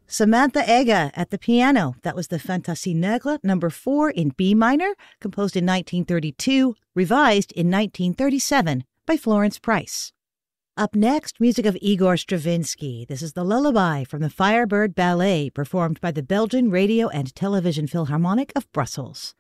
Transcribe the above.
Samantha Ega at the piano. That was the Fantasie Negre number 4 in B minor, composed in 1932, revised in 1937 by Florence Price. Up next, music of Igor Stravinsky. This is the Lullaby from the Firebird Ballet, performed by the Belgian Radio and Television Philharmonic of Brussels.